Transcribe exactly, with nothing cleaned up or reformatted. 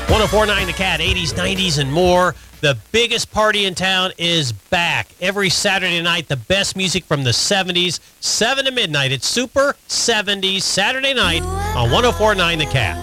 one oh four point nine The Cat, eighties, nineties, and more. The biggest party in town is back. Every Saturday night, the best music from the seventies, seven to midnight. It's Super seventies Saturday night on one oh four point nine The Cat.